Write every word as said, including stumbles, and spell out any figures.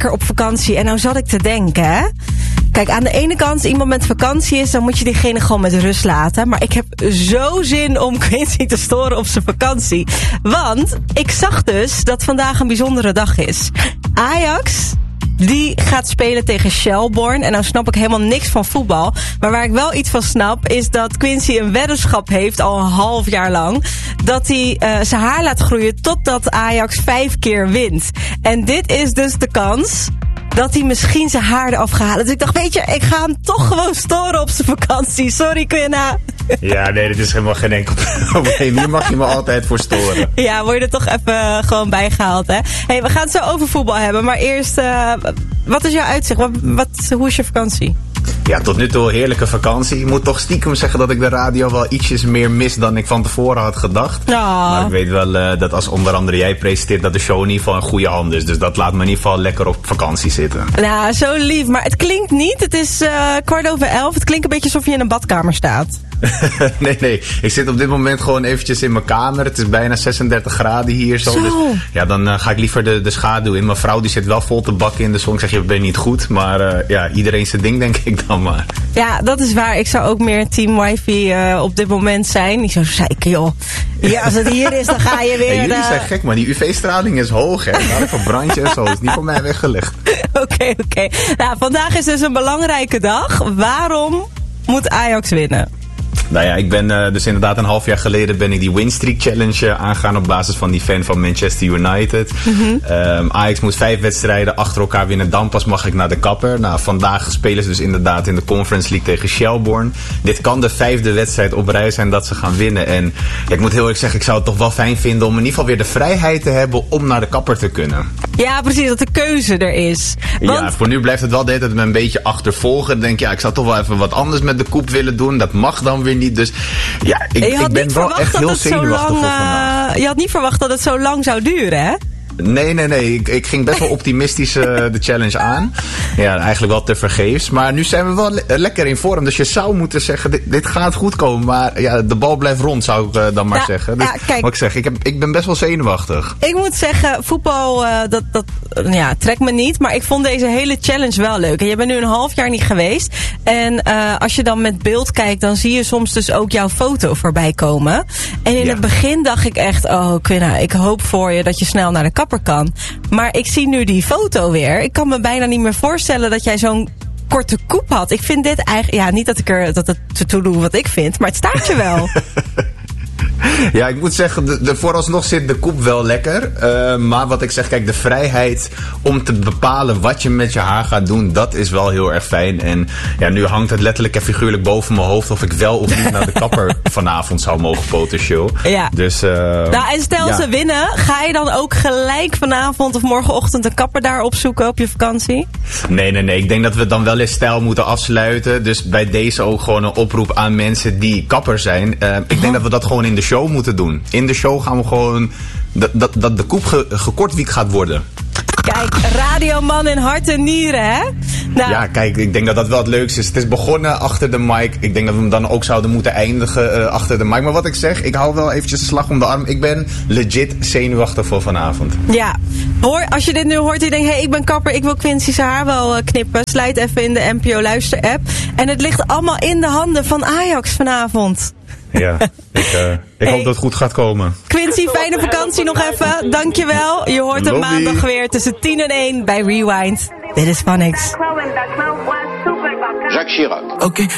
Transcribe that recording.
lekker op vakantie. En nou zat ik te denken, hè. Kijk, aan de ene kant, als iemand met vakantie is, dan moet je diegene gewoon met rust laten. Maar ik heb zo zin om Quincy te storen op zijn vakantie. Want ik zag dus dat vandaag een bijzondere dag is. Ajax, die gaat spelen tegen Shelbourne. En nou snap ik helemaal niks van voetbal. Maar waar ik wel iets van snap, is dat Quincy een weddenschap heeft, al een half jaar lang, dat hij uh, zijn haar laat groeien totdat Ajax vijf keer wint. En dit is dus de kans dat hij misschien zijn haar eraf gaat halen. Dus ik dacht, weet je, ik ga hem toch gewoon storen op zijn vakantie. Sorry, Quinna. Ja, nee, dit is helemaal geen enkel probleem. Hier mag je me altijd voor storen. Ja, word je er toch even uh, gewoon bijgehaald, hè? Hey, we gaan het zo over voetbal hebben. Maar eerst, uh, wat is jouw uitzicht? Wat, wat, hoe is je vakantie? Ja, tot nu toe heerlijke vakantie. Ik moet toch stiekem zeggen dat ik de radio wel ietsjes meer mis dan ik van tevoren had gedacht. Oh. Maar ik weet wel uh, dat als onder andere jij presenteert, dat de show in ieder geval in goede handen is. Dus dat laat me in ieder geval lekker op vakantie zitten. Nou, zo lief. Maar het klinkt niet. Het is uh, kwart over elf. Het klinkt een beetje alsof je in een badkamer staat. nee, nee. Ik zit op dit moment gewoon eventjes in mijn kamer. Het is bijna zesendertig graden hier. Zo. Zo. Dus ja, dan uh, ga ik liever de, de schaduw in. Mijn vrouw die zit wel vol te bakken in de zon. Ik zeg, je bent niet goed. Maar uh, ja, iedereen zijn ding, denk ik dan maar. Ja, dat is waar. Ik zou ook meer team wifi uh, op dit moment zijn. Niet zo zeiken, joh. Ja, als het hier is, dan ga je weer... Hey, jullie uh... zijn gek, maar die U V-straling is hoog, hè. Daar verbrand je en zo. Dat is niet voor mij weggelegd. Oké, oké. Okay. Nou, vandaag is dus een belangrijke dag. Waarom moet Ajax winnen? Nou ja, ik ben uh, dus inderdaad een half jaar geleden ben ik die Winstreak Challenge uh, aangaan op basis van die fan van Manchester United. Mm-hmm. um, Ajax moet vijf wedstrijden achter elkaar winnen, dan pas mag ik naar de kapper. Nou, vandaag spelen ze dus inderdaad in de Conference League tegen Shelbourne. Dit kan de vijfde wedstrijd op rij zijn dat ze gaan winnen. En ja, ik moet heel eerlijk zeggen, ik zou het toch wel fijn vinden om in ieder geval weer de vrijheid te hebben om naar de kapper te kunnen. Ja, precies, dat de keuze er is. Want... Ja, voor nu blijft het wel de hele tijd me een beetje achtervolgen. Dan denk ik, ja, ik zou toch wel even wat anders met de koep willen doen. Dat mag dan weer niet. Dus ja, ik, ik ben wel echt heel zenuwachtig voor vandaag. Uh, je had niet verwacht dat het zo lang zou duren, hè? Nee, nee, nee. Ik, ik ging best wel optimistisch uh, de challenge aan. Ja, eigenlijk wel tevergeefs. Maar nu zijn we wel le- lekker in vorm. Dus je zou moeten zeggen, dit, dit gaat goed komen. Maar ja, de bal blijft rond, zou ik uh, dan maar ja, zeggen. Dus, ja, kijk, wat ik zeg, ik, heb, ik ben best wel zenuwachtig. Ik moet zeggen, voetbal, uh, dat, dat ja, trekt me niet. Maar ik vond deze hele challenge wel leuk. En je bent nu een half jaar niet geweest. En uh, als je dan met beeld kijkt, dan zie je soms dus ook jouw foto voorbij komen. En in ja. het begin dacht ik echt, oh Quinna, ik hoop voor je dat je snel naar de kapper kan. Maar ik zie nu die foto weer. Ik kan me bijna niet meer voorstellen dat jij zo'n korte koep had. Ik vind dit eigenlijk... Ja, niet dat ik er dat het toe doe wat ik vind, maar het staat je wel. Ja, ik moet zeggen, de, de, vooralsnog zit de koep wel lekker. Uh, maar wat ik zeg, kijk, de vrijheid om te bepalen wat je met je haar gaat doen, dat is wel heel erg fijn. En ja, nu hangt het letterlijk en figuurlijk boven mijn hoofd of ik wel of niet naar de kapper vanavond zou mogen potentieel. Ja. Dus, uh, nou, en stel ja. ze winnen, ga je dan ook gelijk vanavond of morgenochtend een kapper daar opzoeken op je vakantie? Nee, nee, nee. Ik denk dat we dan wel eens stijl moeten afsluiten. Dus bij deze ook gewoon een oproep aan mensen die kapper zijn. Uh, ik denk dat we dat gewoon in de show moeten doen. In de show gaan we gewoon dat, dat, dat de koep ge, gekortwiekt gaat worden. Kijk, radioman in hart en nieren, hè? Nou. Ja, kijk, ik denk dat dat wel het leukste is. Het is begonnen achter de mic. Ik denk dat we hem dan ook zouden moeten eindigen uh, achter de mic. Maar wat ik zeg, ik hou wel eventjes de slag om de arm. Ik ben legit zenuwachtig voor vanavond. Ja, hoor, als je dit nu hoort en je denkt, hé, hey, ik ben kapper, ik wil Quincy zijn haar wel uh, knippen. Sluit even in de N P O Luister app. En het ligt allemaal in de handen van Ajax vanavond. Ja, ik, uh, ik hey. hoop dat het goed gaat komen. Quincy, fijne vakantie nog even. Dankjewel. Je hoort hem maandag weer tussen tien en één bij Rewind. Dit is Phonics. Jacques Chirac. Oké. Okay.